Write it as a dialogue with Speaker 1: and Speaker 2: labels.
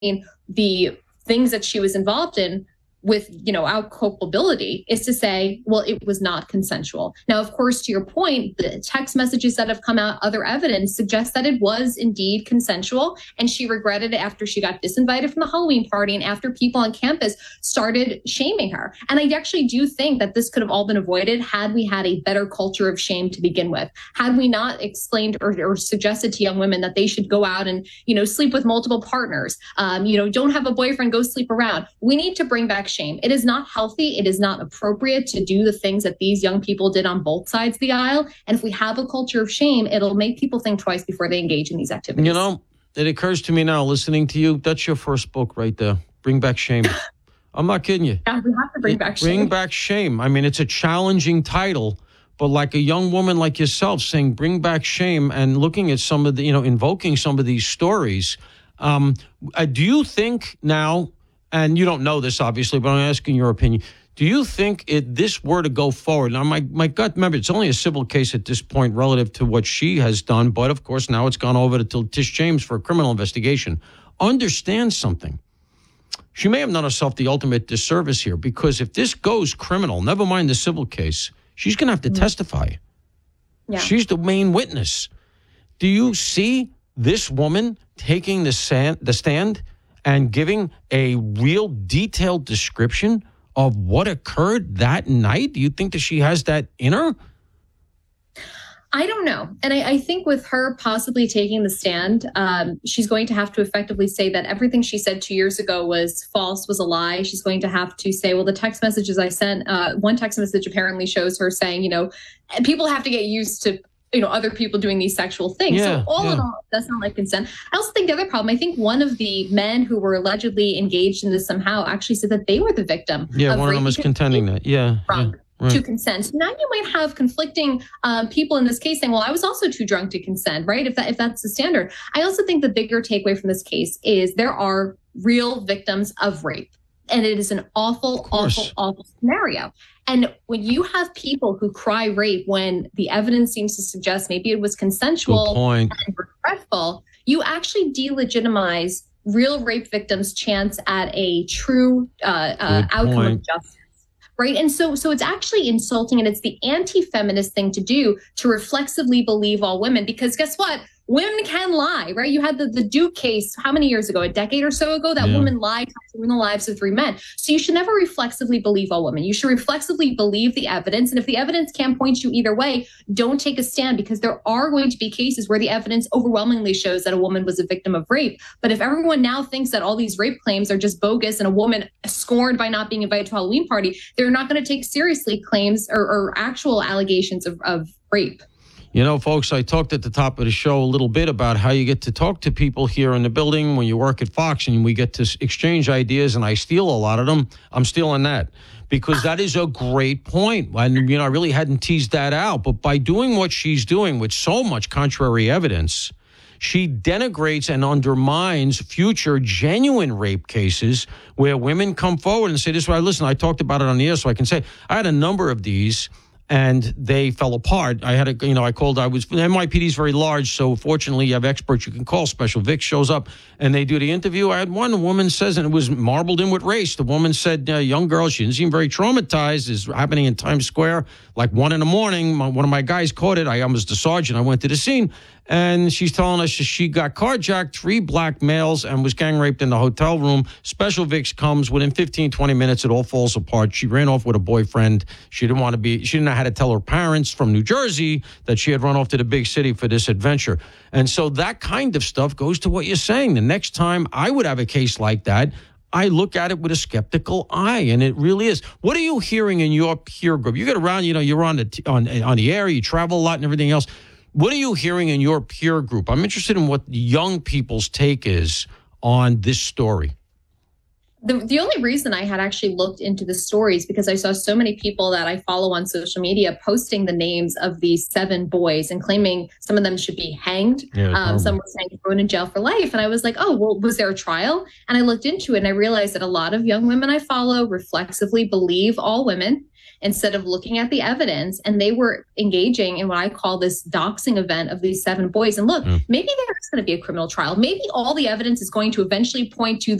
Speaker 1: the things that she was involved in with, our culpability, is to say, well, it was not consensual. Now, of course, to your point, the text messages that have come out, other evidence suggests that it was indeed consensual. And she regretted it after she got disinvited from the Halloween party and after people on campus started shaming her. And I actually do think that this could have all been avoided had we had a better culture of shame to begin with. Had we not explained or suggested to young women that they should go out and, sleep with multiple partners, don't have a boyfriend, go sleep around. We need to bring back shame. It is not healthy. It is not appropriate to do the things that these young people did on both sides of the aisle. And if we have a culture of shame, it'll make people think twice before they engage in these activities.
Speaker 2: It occurs to me now, listening to you, that's your first book right there. Bring Back Shame. I'm not kidding you.
Speaker 1: Yeah, we have to bring back shame.
Speaker 2: Bring Back Shame. I mean, it's a challenging title, but like a young woman like yourself saying, bring back shame, and looking at some of the, invoking some of these stories. Do you think now, and you don't know this, obviously, but I'm asking your opinion. Do you think if this were to go forward? Now, my gut, remember, it's only a civil case at this point relative to what she has done. But, of course, now it's gone over to Tish James for a criminal investigation. Understand something. She may have done herself the ultimate disservice here, because if this goes criminal, never mind the civil case, she's going to have to testify. Yeah. She's the main witness. Do you see this woman taking the stand and giving a real detailed description of what occurred that night? Do you think that she has that in her?
Speaker 1: I don't know. And I think with her possibly taking the stand, she's going to have to effectively say that everything she said 2 years ago was false, was a lie. She's going to have to say, well, the text messages I sent, one text message apparently shows her saying, people have to get used to other people doing these sexual things. Yeah, so all in all, that's not like consent. I also think the other problem, I think one of the men who were allegedly engaged in this somehow actually said that they were the victim.
Speaker 2: Yeah, one of them was contending that. Yeah.
Speaker 1: Right. To consent. So now you might have conflicting people in this case saying, well, I was also too drunk to consent, right? If that's the standard. I also think the bigger takeaway from this case is there are real victims of rape. And it is an awful, awful scenario. And when you have people who cry rape when the evidence seems to suggest maybe it was consensual and regretful, you actually delegitimize real rape victims' chance at a true outcome of justice. Right. And so it's actually insulting, and it's the anti-feminist thing to do, to reflexively believe all women, because guess what? Women can lie, right? You had the Duke case, how many years ago? A decade or so ago, that woman lied to ruin the lives of 3 men. So you should never reflexively believe all women. You should reflexively believe the evidence. And if the evidence can't point you either way, don't take a stand, because there are going to be cases where the evidence overwhelmingly shows that a woman was a victim of rape. But if everyone now thinks that all these rape claims are just bogus and a woman scorned by not being invited to a Halloween party, they're not going to take seriously claims or actual allegations of rape.
Speaker 2: Folks, I talked at the top of the show a little bit about how you get to talk to people here in the building when you work at Fox, and we get to exchange ideas, and I steal a lot of them. I'm stealing that because that is a great point. And, I really hadn't teased that out. But by doing what she's doing with so much contrary evidence, she denigrates and undermines future genuine rape cases where women come forward and say, this is why, listen, I talked about it on the air, so I can say I had a number of these, and they fell apart. I had NYPD is very large, so fortunately you have experts you can call. Special Vic shows up, and they do the interview. I had one woman says, and it was marbled in with race. The woman said, young girl, she didn't seem very traumatized. It's happening in Times Square, like 1 a.m. One of my guys caught it. I was the sergeant. I went to the scene. And she's telling us she got carjacked, 3 black males, and was gang raped in the hotel room. Special Vicks comes within 15, 20 minutes. It all falls apart. She ran off with a boyfriend. She didn't know how to tell her parents from New Jersey that she had run off to the big city for this adventure. And so that kind of stuff goes to what you're saying. The next time I would have a case like that, I look at it with a skeptical eye, and it really is. What are you hearing in your peer group? You get around, you're on the air, you travel a lot and everything else. What are you hearing in your peer group? I'm interested in what young people's take is on this story.
Speaker 1: The only reason I had actually looked into the stories because I saw so many people that I follow on social media posting the names of these 7 boys and claiming some of them should be hanged. Some were saying thrown in jail for life. And I was like, oh, well, was there a trial? And I looked into it and I realized that a lot of young women I follow reflexively believe all women instead of looking at the evidence. And they were engaging in what I call this doxing event of these 7 boys. And look, maybe there's going to be a criminal trial. Maybe all the evidence is going to eventually point to